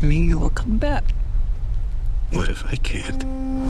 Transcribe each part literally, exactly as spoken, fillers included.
promise me you will come back. What if I can't?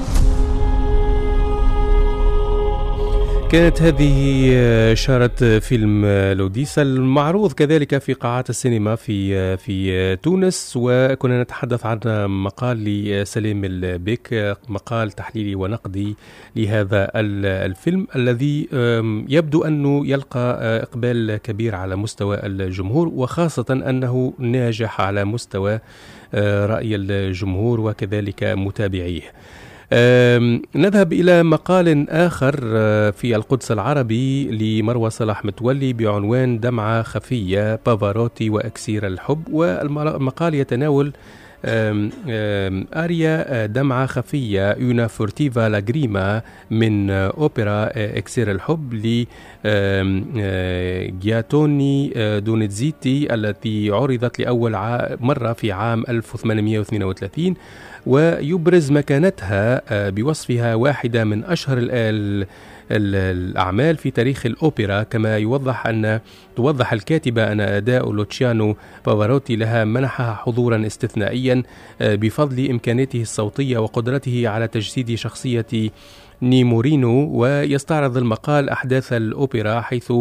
كانت هذه إشارة فيلم لوديسا المعروض كذلك في قاعات السينما في في تونس، وكنا نتحدث عن مقال لسليم البيك، مقال تحليلي ونقدي لهذا الفيلم الذي يبدو أنه يلقى إقبال كبير على مستوى الجمهور، وخاصة أنه ناجح على مستوى رأي الجمهور وكذلك متابعيه. نذهب إلى مقال آخر في القدس العربي لمروى صلاح متولي بعنوان دمعة خفية بافاروتي وأكسير الحب، والمقال يتناول آريا دمعة خفية يونا فورتيفا لاغريما من أوبرا إكسير الحب لجياتوني دونيتزيتي التي عرضت لأول مرة في عام ألف وثمانمائة واثنين وثلاثين، ويبرز مكانتها بوصفها واحدة من أشهر الأعمال في تاريخ الأوبرا. كما يوضح أن توضح الكاتبة أن أداء لوتشيانو بافاروتي لها منحها حضورا استثنائيا بفضل إمكانيته الصوتية وقدرته على تجسيد شخصية نيمورينو. ويستعرض المقال أحداث الأوبرا، حيث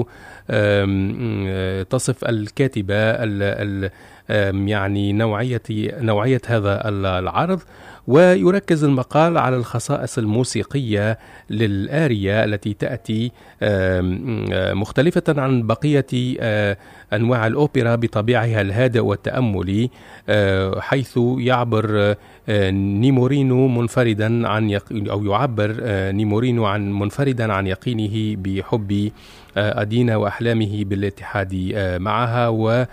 تصف الكاتبة ال يعني نوعية نوعية هذا العرض، ويركز المقال على الخصائص الموسيقية للآريا التي تأتي مختلفة عن بقية أنواع الأوبرا بطبيعها الهادئ والتأملي، حيث يعبر نيمورينو منفردا عن يق... أو يعبر نيمورينو عن منفردا عن يقينه بحب أدينا وأحلامه بالاتحاد معها.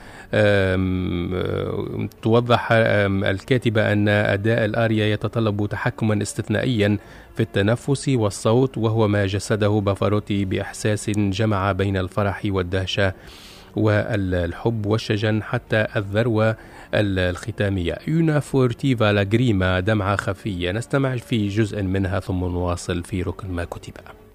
وتوضح الكاتبة أن أداء الآريا يتطلب تحكما استثنائيا في التنفس والصوت، وهو ما جسده بافاروتي بإحساس جمع بين الفرح والدهشة والحب والشجن حتى الذروة الختامية. يونا فورتيفا لاغريما دمعة خفية، نستمع في جزء منها ثم نواصل في ركن ما كتب.